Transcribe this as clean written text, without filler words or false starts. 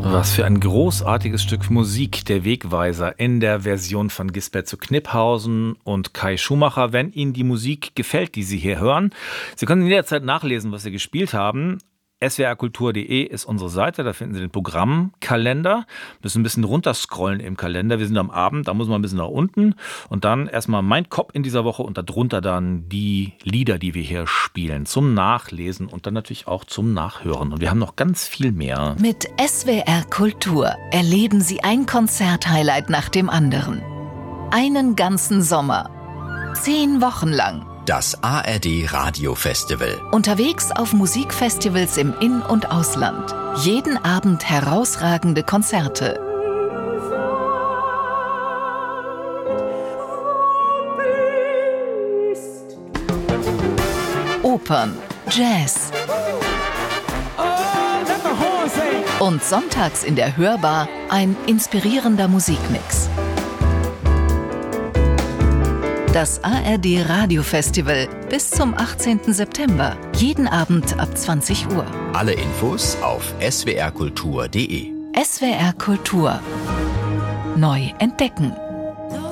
Was für ein großartiges Stück Musik, der Wegweiser in der Version von Gisbert zu Kniphausen und Kai Schumacher. Wenn Ihnen die Musik gefällt, die Sie hier hören, Sie können jederzeit nachlesen, was wir gespielt haben. swrkultur.de ist unsere Seite, da finden Sie den Programmkalender. Müssen ein bisschen runterscrollen im Kalender. Wir sind am Abend, da muss man ein bisschen nach unten. Und dann erstmal mein Kopf in dieser Woche und darunter dann die Lieder, die wir hier spielen. Zum Nachlesen und dann natürlich auch zum Nachhören. Und wir haben noch ganz viel mehr. Mit SWR Kultur erleben Sie ein Konzerthighlight nach dem anderen. Einen ganzen Sommer. 10 Wochen lang. Das ARD Radio Festival. Unterwegs auf Musikfestivals im In- und Ausland. Jeden Abend herausragende Konzerte. Opern, Jazz. Und sonntags in der Hörbar ein inspirierender Musikmix. Das ARD Radio Festival bis zum 18. September. Jeden Abend ab 20 Uhr. Alle Infos auf swrkultur.de. SWR Kultur. Neu entdecken.